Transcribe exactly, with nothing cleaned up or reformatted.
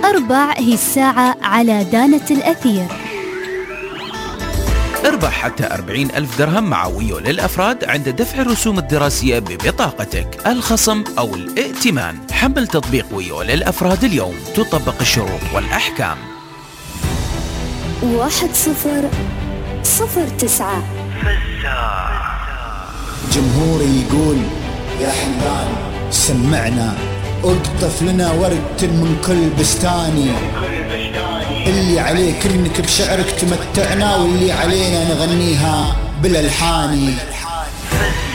أربع هي الساعة على دانة الأثير. اربح حتى أربعين ألف درهم مع ويو للأفراد عند دفع الرسوم الدراسية ببطاقتك. الخصم أو الائتمان. حمل تطبيق ويو للأفراد اليوم، تطبق الشروط والأحكام. واحد صفر صفر تسعة. جمهوري يقول يا حمدان سمعنا، اقطف لنا ورد من كل بستاني، اللي عليك انك بشعرك تمتعنا، واللي علينا نغنيها بالالحان.